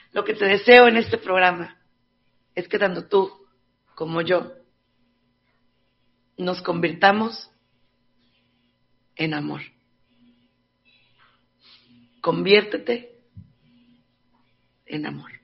Lo que te deseo en este programa es que tanto tú como yo nos convirtamos en amor. Conviértete en amor.